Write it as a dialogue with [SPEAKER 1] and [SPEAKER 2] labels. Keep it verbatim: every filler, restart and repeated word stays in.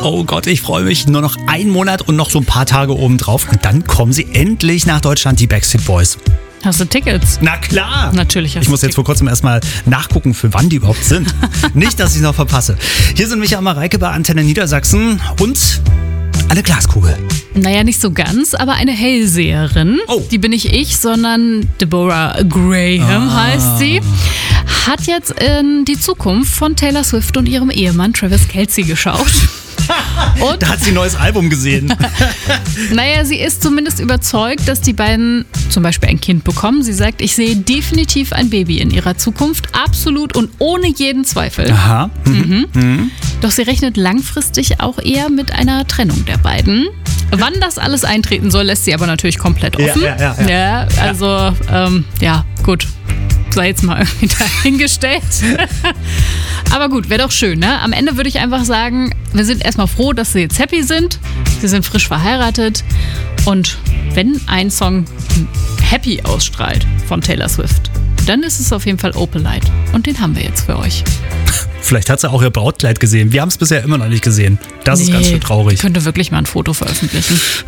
[SPEAKER 1] Oh Gott, ich freue mich. Nur noch ein Monat und noch so ein paar Tage obendrauf. Und dann kommen sie endlich nach Deutschland, die Backstreet Boys.
[SPEAKER 2] Hast du Tickets?
[SPEAKER 1] Na klar.
[SPEAKER 2] Natürlich hast
[SPEAKER 1] Ich muss
[SPEAKER 2] du
[SPEAKER 1] jetzt vor kurzem erstmal nachgucken, für wann die überhaupt sind. Nicht, dass ich es noch verpasse. Hier sind Micha und Mareike bei Antenne Niedersachsen und eine Glaskugel.
[SPEAKER 2] Naja, nicht so ganz, aber eine Hellseherin.
[SPEAKER 1] Oh.
[SPEAKER 2] Die bin nicht ich, sondern Deborah Graham
[SPEAKER 1] Ah.
[SPEAKER 2] heißt sie. Hat jetzt in die Zukunft von Taylor Swift und ihrem Ehemann Travis Kelce geschaut. Und
[SPEAKER 1] Da hat sie ein neues Album gesehen.
[SPEAKER 2] naja, sie ist zumindest überzeugt, dass die beiden zum Beispiel ein Kind bekommen. Sie sagt, ich sehe definitiv ein Baby in ihrer Zukunft. Absolut und ohne jeden Zweifel.
[SPEAKER 1] Aha. Mhm. Mhm.
[SPEAKER 2] Doch sie rechnet langfristig auch eher mit einer Trennung der beiden. Wann das alles eintreten soll, lässt sie aber natürlich komplett offen.
[SPEAKER 1] Ja, ja, ja, ja.
[SPEAKER 2] ja also, ähm, ja, gut. Sei jetzt mal irgendwie dahingestellt. Aber gut, wäre doch schön, ne? Am Ende würde ich einfach sagen, wir sind erstmal froh, dass sie jetzt happy sind. Sie sind frisch verheiratet. Und wenn ein Song Happy ausstrahlt von Taylor Swift, dann ist es auf jeden Fall Opalite. Und den haben wir jetzt für euch.
[SPEAKER 1] Vielleicht hat sie auch ihr Brautkleid gesehen. Wir haben es bisher immer noch nicht gesehen. Das ist ganz schön traurig.
[SPEAKER 2] Ich könnte wirklich mal ein Foto veröffentlichen.